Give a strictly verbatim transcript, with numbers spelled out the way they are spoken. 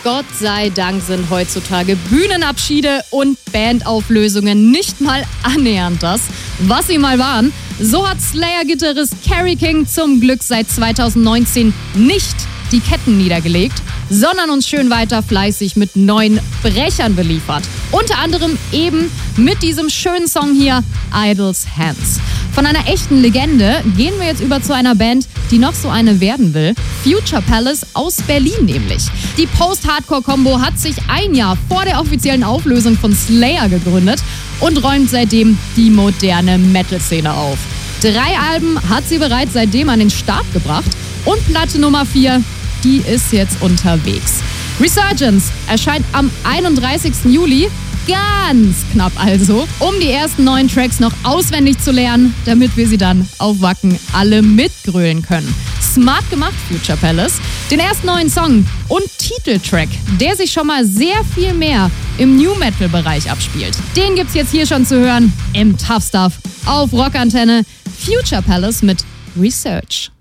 Gott sei Dank sind heutzutage Bühnenabschiede und Bandauflösungen nicht mal annähernd das, was sie mal waren. So hat Slayer-Gitarrist Kerry King zum Glück seit zweitausendneunzehn nicht die Ketten niedergelegt, sondern uns schön weiter fleißig mit neuen Brechern beliefert. Unter anderem eben mit diesem schönen Song hier, Idle's Hands. Von einer echten Legende gehen wir jetzt über zu einer Band, die noch so eine werden will. Future Palace aus Berlin nämlich. Die Post-Hardcore-Kombo hat sich ein Jahr vor der offiziellen Auflösung von Slayer gegründet und räumt seitdem die moderne Metal-Szene auf. Drei Alben hat sie bereits seitdem an den Start gebracht und Platte Nummer vier, die ist jetzt unterwegs. Resurgence erscheint am einunddreißigsten Juli. Ganz knapp also, um die ersten neun Tracks noch auswendig zu lernen, damit wir sie dann auf Wacken alle mitgrölen können. Smart gemacht, Future Palace. Den ersten neuen Song und Titeltrack, der sich schon mal sehr viel mehr im New-Metal-Bereich abspielt. Den gibt's jetzt hier schon zu hören im Tough Stuff auf Rockantenne. Future Palace mit Research.